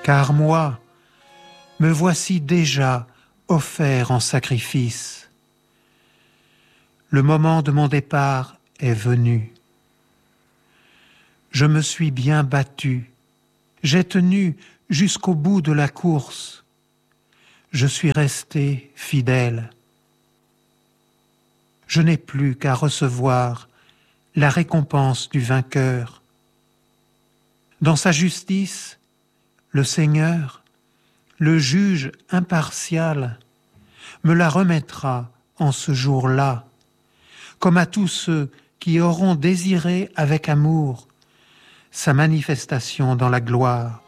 car moi, me voici déjà offert en sacrifice. Le moment de mon départ est venu. Je me suis bien battu, j'ai tenu jusqu'au bout de la course. Je suis resté fidèle. Je n'ai plus qu'à recevoir la récompense du vainqueur. Dans sa justice, le Seigneur, le juge impartial, me la remettra en ce jour-là, comme à tous ceux qui auront désiré avec amour sa manifestation dans la gloire.